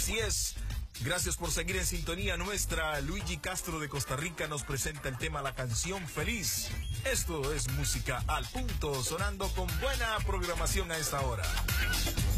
Así es. Gracias por seguir en sintonía nuestra. Luigi Castro de Costa Rica nos presenta el tema La Canción Feliz. Esto es música al punto, sonando con buena programación a esta hora.